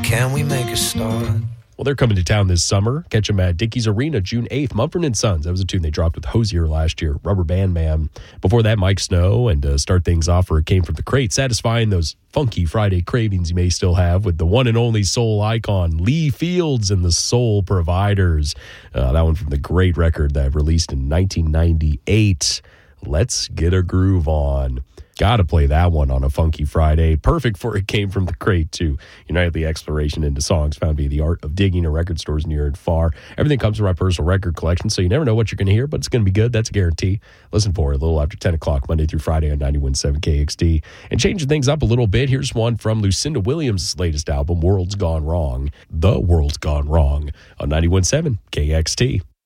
can we make a start? Well, they're coming to town this summer. Catch them at Dickies Arena June 8th. Mumford & Sons. That was a tune they dropped with Hosier last year. Rubber Band Man. Before that, Mike Snow. And to start things off, where it came from the crate, satisfying those funky Friday cravings you may still have with the one and only soul icon, Lee Fields and the Soul Providers. That one from the great record that released in 1998. Let's Get a Groove On. Got to play that one on a funky Friday. Perfect for It Came from the Crate, too. Your nightly exploration into songs found via the art of digging in record stores near and far. Everything comes from my personal record collection, so you never know what you're going to hear, but it's going to be good. That's a guarantee. Listen for it a little after 10 o'clock, Monday through Friday on 91.7 KXD. And changing things up a little bit, here's one from Lucinda Williams' latest album, World's Gone Wrong. The World's Gone Wrong on 91.7 KXT.